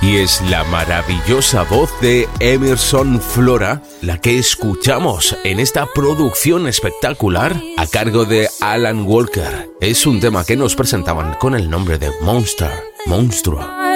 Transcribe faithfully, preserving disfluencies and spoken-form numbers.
Y es la maravillosa voz de Emerson Flora la que escuchamos en esta producción espectacular a cargo de Alan Walker. Es un tema que nos presentaban con el nombre de Monster, Monstruo.